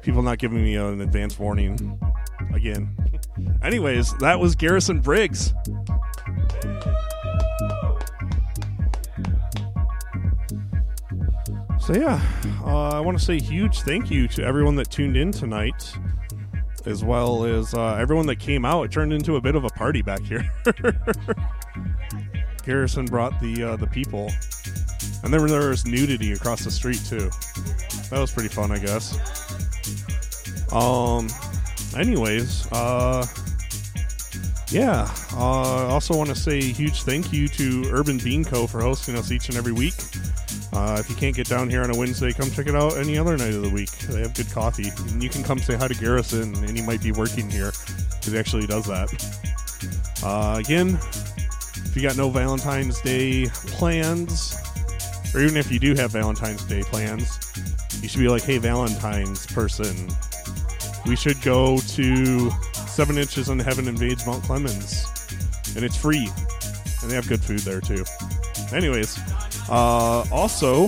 People not giving me an advance warning again. Anyways, that was Garrison Briggs. So yeah, I want to say a huge thank you to everyone that tuned in tonight, as well as everyone that came out. It turned into a bit of a party back here. Garrison brought the people, and then there was nudity across the street too. That was pretty fun, I guess. Anyways, yeah. Also want to say a huge thank you to Urban Bean Co. for hosting us each and every week. If you can't get down here on a Wednesday, come check it out any other night of the week. They have good coffee. And you can come say hi to Garrison, and he might be working here, because he actually does that. Again, if you got no Valentine's Day plans, or even if you do have Valentine's Day plans, you should be like, hey, Valentine's person, we should go to 7 Inches in Heaven Invades Mount Clemens. And it's free. And they have good food there, too. Anyways, also,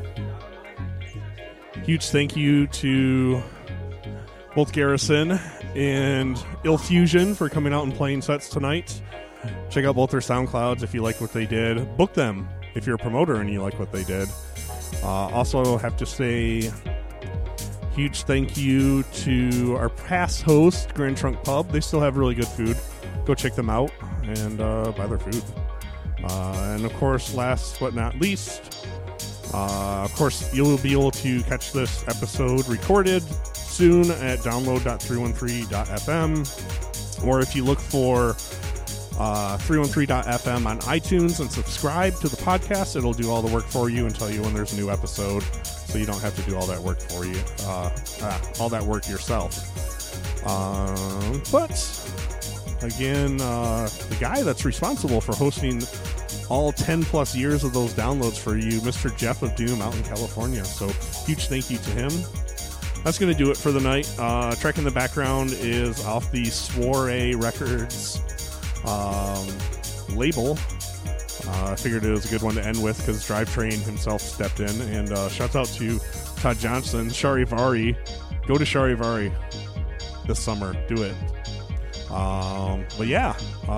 huge thank you to both Garrison and Ill Fusion for coming out and playing sets tonight. Check out both their SoundClouds if you like what they did. Book them if you're a promoter and you like what they did. Also, have to say huge thank you to our past host, Grand Trunk Pub. They still have really good food. Go check them out and buy their food. And of course, last but not least, of course, you'll be able to catch this episode recorded soon at download.313.fm, or if you look for 313.fm on iTunes and subscribe to the podcast, it'll do all the work for you and tell you when there's a new episode, so you don't have to do all that work for you, all that work yourself. But again, the guy that's responsible for hosting all 10 plus years of those downloads for you, Mr. Jeff of Doom out in California. So huge thank you to him. That's going to do it for the night. Track in the background is off the Soiree Records label. I figured it was a good one to end with because Drivetrain himself stepped in. And shouts out to Todd Johnson, Charivari. Go to Charivari this summer. Do it. But yeah,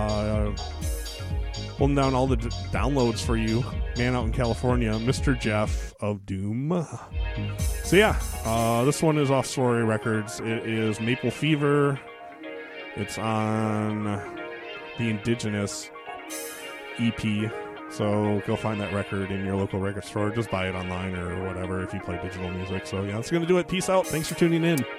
holding down all the downloads for you, man out in California, Mr. Jeff of Doom. So yeah, this one is off Soiree Records. It is Maple Fever. It's on the Indigenous EP. So go find that record in your local record store. Just buy it online or whatever if you play digital music. So yeah, that's going to do it. Peace out. Thanks for tuning in.